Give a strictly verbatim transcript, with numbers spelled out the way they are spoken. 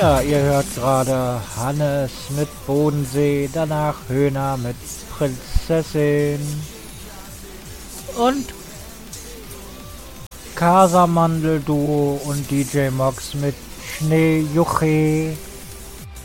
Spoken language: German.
Ja, ihr hört gerade Hannes mit Bodensee, danach Höhner mit Prinzessin und Casamandel Duo und D J Mox mit Schneejuche.